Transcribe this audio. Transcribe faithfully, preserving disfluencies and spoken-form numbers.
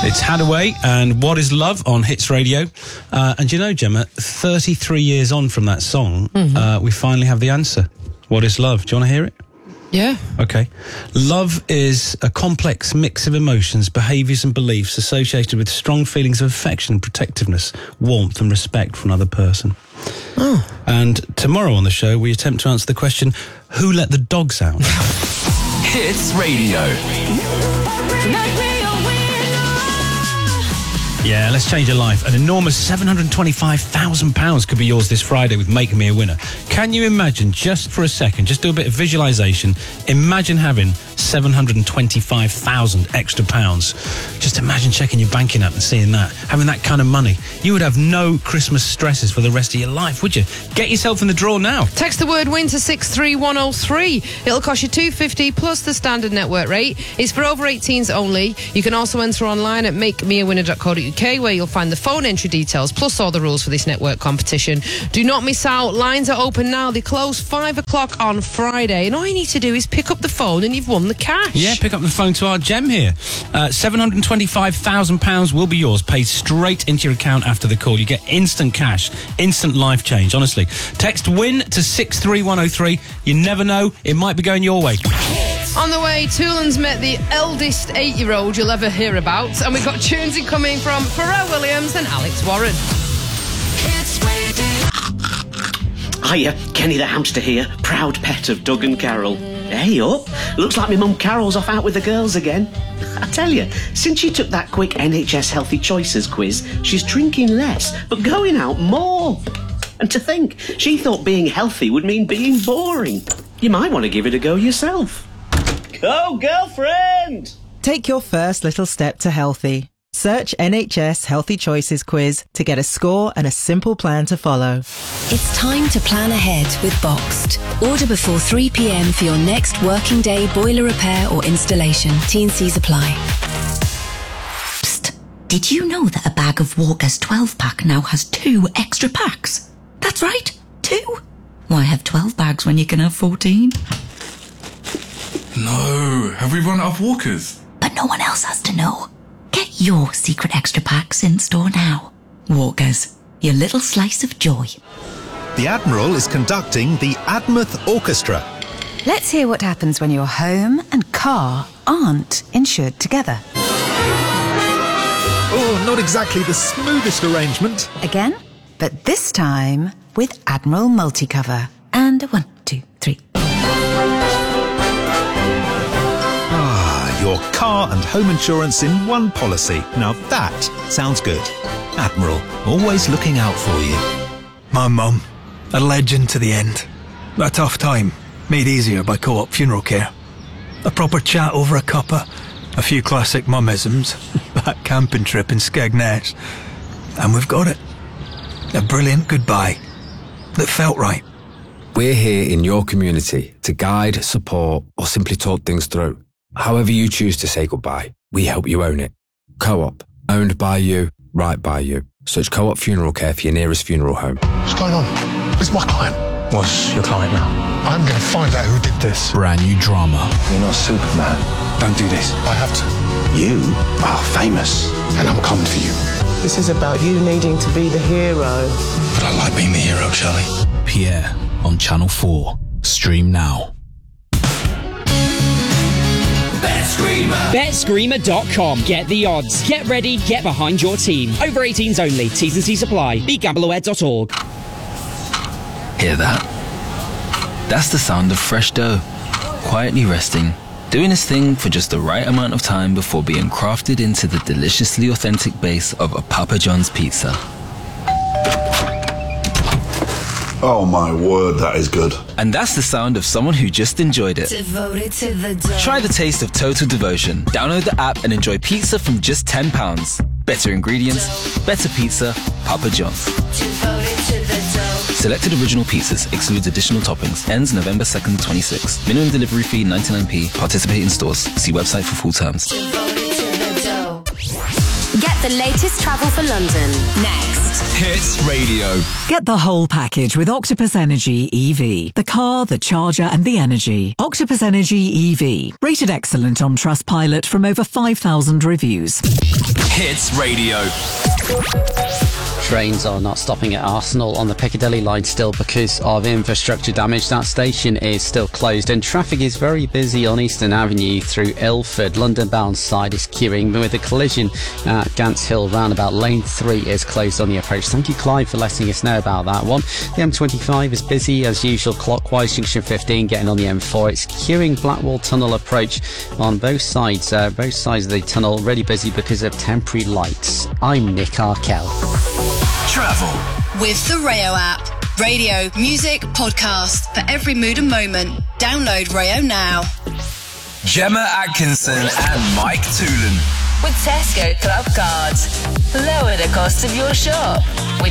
It's Hadaway and What Is Love on Hits Radio. Uh, and you know, Gemma, thirty-three years on from that song, mm-hmm. uh, we finally have the answer. What is love? Do you want to hear it? Yeah. Okay. Love is a complex mix of emotions, behaviours and beliefs associated with strong feelings of affection, protectiveness, warmth and respect for another person. Oh. And tomorrow on the show, we attempt to answer the question, who let the dogs out? Hits Radio. Yeah, let's change your life. An enormous seven hundred twenty-five thousand pounds could be yours this Friday with Make Me a Winner. Can you imagine, just for a second, just do a bit of visualisation, imagine having seven hundred twenty-five thousand extra pounds. Just imagine checking your banking app and seeing that, having that kind of money. You would have no Christmas stresses for the rest of your life, would you? Get yourself in the draw now. Text the word WIN to six three one oh three. It'll cost you two pounds fifty plus the standard network rate. It's for over eighteens only. You can also enter online at make me a winner dot co dot uk, where you'll find the phone entry details plus all the rules for this network competition. Do not miss out. Lines are open now. They close five o'clock on Friday, and all you need to do is pick up the phone and you've won the cash. Yeah, pick up the phone to our Gem here. Uh, seven hundred twenty-five thousand pounds will be yours, paid straight into your account after the call. You get instant cash, instant life change, honestly. Text WIN to six three one oh three. You never know, it might be going your way. On the way, Toolan's met the eldest eight-year-old you'll ever hear about, and we've got tunes incoming from Pharrell Williams and Alex Warren. Hiya, Kenny the hamster here, proud pet of Doug and Carol. Hey up, looks like my mum Carol's off out with the girls again. I tell you, since she took that quick N H S Healthy Choices quiz, she's drinking less, but going out more. And to think, she thought being healthy would mean being boring. You might want to give it a go yourself. Go, girlfriend! Take your first little step to healthy. Search N H S Healthy Choices quiz to get a score and a simple plan to follow. It's time to plan ahead with Boxed. Order before three p.m. for your next working day boiler repair or installation. T and C's apply. Psst. Did you know that a bag of Walker's twelve pack now has two extra packs? That's right, two. Why have twelve bags when you can have fourteen? No, have we run out of Walkers? But no one else has to know. Get your secret extra packs in store now. Walkers, your little slice of joy. The Admiral is conducting the Admouth Orchestra. Let's hear what happens when your home and car aren't insured together. Oh, not exactly the smoothest arrangement. Again, but this time with Admiral Multicover. And a one, two, three. Your car and home insurance in one policy. Now that sounds good. Admiral, always looking out for you. My mum, a legend to the end. A tough time, made easier by Co-op Funeral Care. A proper chat over a cuppa, a few classic mummisms, that camping trip in Skegness. And we've got it. A brilliant goodbye that felt right. We're here in your community to guide, support, or simply talk things through. However you choose to say goodbye, we help you own it. Co-op, owned by you, right by you. Search Co-op Funeral Care for your nearest funeral home. What's going on? It's my client. What's your client now? I'm going to find out who did this. Brand new drama. You're not Superman. Don't do this. I have to. You are famous, and I'm coming for you. This is about you needing to be the hero. But I like being the hero, Charlie. Pierre on Channel four. Stream now. Bet Screamer dot com. Get the odds. Get ready, get behind your team. Over eighteens only. T's and C's apply. be gamble aware dot org. Hear that? That's the sound of fresh dough. Quietly resting, doing its thing for just the right amount of time before being crafted into the deliciously authentic base of a Papa John's pizza. Oh my word, that is good. And that's the sound of someone who just enjoyed it. Devoted to the dough. Try the taste of total devotion. Download the app and enjoy pizza from just ten pounds. Better ingredients, better pizza, Papa John's. Devoted to the dough. Selected original pizzas, excludes additional toppings. Ends November second, twenty-six. Minimum delivery fee ninety-nine p. Participate in stores. See website for full terms. Devoted to the dough. Get the latest travel for London next. Hits Radio. Get the whole package with Octopus Energy E V. The car, the charger and the energy. Octopus Energy E V. Rated excellent on Trustpilot from over five thousand reviews. Hits Radio. Trains are not stopping at Arsenal on the Piccadilly line still because of infrastructure damage. That station is still closed and traffic is very busy on Eastern Avenue through Ilford. London bound side is queuing with a collision at Gants Hill roundabout. Lane three is closed on the approach. Thank you, Clive, for letting us know about that one. The M twenty-five is busy as usual clockwise. Junction fifteen getting on the M four. It's queuing Blackwall Tunnel approach on both sides. Uh, both sides of the tunnel really busy because of temporary lights. I'm Nick Arkell. Travel with the Rayo app. Radio, music, podcast for every mood and moment. Download Rayo now. Gemma Atkinson and Mike Toolan. With Tesco Club Cards. Lower the cost of your shop. With